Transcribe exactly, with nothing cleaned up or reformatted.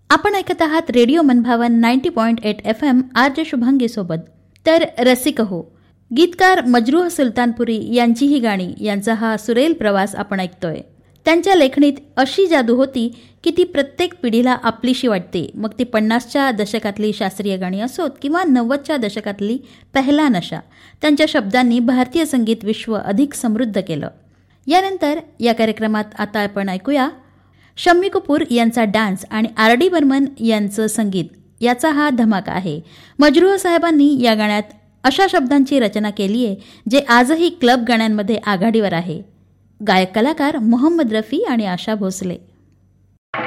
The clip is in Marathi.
आपण ऐकत आहात रेडिओ मनभावन ninety point eight F M R J Shubhangi सोबत. तर रसिक हो, गीतकार मजरूह सुलतानपुरी यांची ही गाणी यांचा हा सुरेल प्रवास आपण ऐकतोय. त्यांच्या लेखणीत अशी जादू होती की ती प्रत्येक पिढीला आपलीशी वाटते. मग ती पन्नासच्या दशकातली शास्त्रीय गाणी असोत किंवा नव्वदच्या दशकातली पहिला नशा. त्यांच्या शब्दांनी भारतीय संगीत विश्व अधिक समृद्ध केलं. यानंतर या कार्यक्रमात आता आपण ऐकूया शम्मी कपूर यांचा डान्स आणि आर डी बर्मन यांचं संगीत याचा हा धमाका आहे. मजरूह साहेबांनी या गाण्यात अशा शब्दांची रचना केली आहे जे आजही क्लब गाण्यांमध्ये आघाडीवर आहे. गायक कलाकार मोहम्मद रफी आणि आशा भोसले.